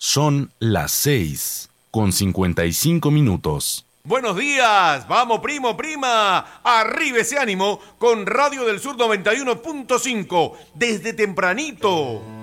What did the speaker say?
Son las 6:55. Buenos días, vamos primo, prima, arriba ese ánimo con Radio del Sur 91.5, desde tempranito.